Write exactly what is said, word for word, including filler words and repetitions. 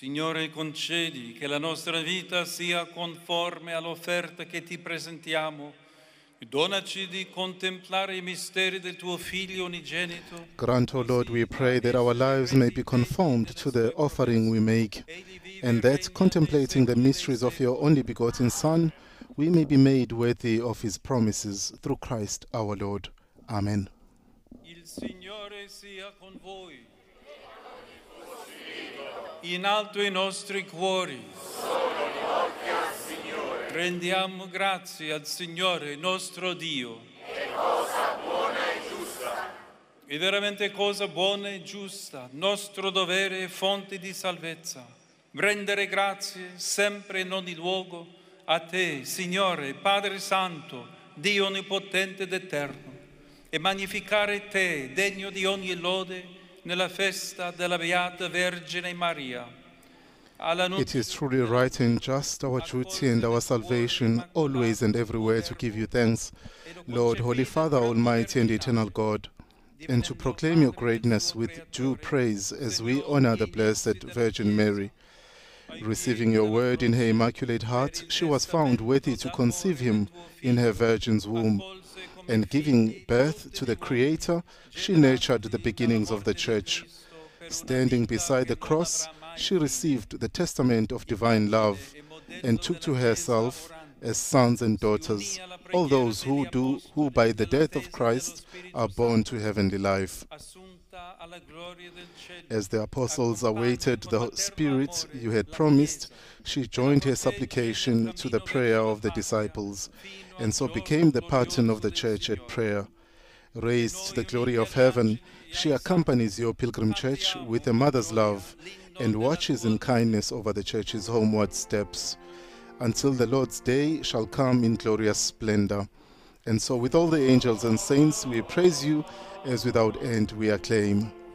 Signore, concedi che la nostra vita sia conforme all'offerta che ti presentiamo. Donaci di contemplare i misteri del tuo Figlio unigenito. Grant, O Lord, we pray, that our lives may be conformed to the offering we make, and that, contemplating the mysteries of your only begotten Son, we may be made worthy of his promises, through Christ our Lord. Amen. Il Signore sia con voi. In alto i nostri cuori. Sono rivolti al Signore. Rendiamo grazie al Signore nostro Dio. È cosa buona e giusta. È veramente cosa buona e giusta, nostro dovere e fonte di salvezza. Rendere grazie sempre in ogni luogo a te, Signore, Padre Santo, Dio onnipotente ed eterno, e magnificare te, degno di ogni lode, nella festa della Beata Vergine Maria. It is truly right and just, our duty and our salvation, always and everywhere to give you thanks, Lord, Holy Father, Almighty and Eternal God, and to proclaim your greatness with due praise as we honor the Blessed Virgin Mary. Receiving your word in her Immaculate Heart, she was found worthy to conceive him in her Virgin's womb, and giving birth to the Creator, she nurtured the beginnings of the Church. Standing beside the cross, she received the testament of divine love and took to herself, as sons and daughters, all those who do, who by the death of Christ are born to heavenly life. As the apostles awaited the Spirit you had promised, she joined her supplication to the prayer of the disciples, and so became the pattern of the Church at prayer. Raised to the glory of heaven, she accompanies your pilgrim Church with a mother's love and watches in kindness over the Church's homeward steps, until the Lord's day shall come in glorious splendor. And so with all the angels and saints we praise you, as without end we acclaim.